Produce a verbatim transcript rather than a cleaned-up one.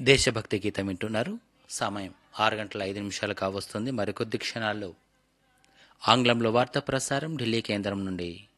దేశభక్తి గీతం వింటున్నారు. సమయం ఆరు గంటల ఐదు నిమిషాలు కావస్తుంది. మరికొద్ది క్షణాల్లో ఆంగ్లంలో వార్తా ప్రసారం ఢిల్లీ కేంద్రం నుండి